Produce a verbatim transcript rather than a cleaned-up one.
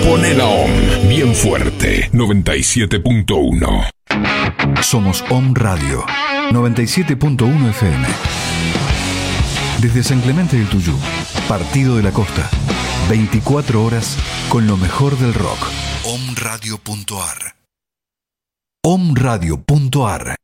Pone la O M bien fuerte. noventa y siete punto uno. Somos O M Radio noventa y siete punto uno F M. Desde San Clemente del Tuyú, Partido de la Costa. veinticuatro horas con lo mejor del rock. omradio punto ar. omradio punto ar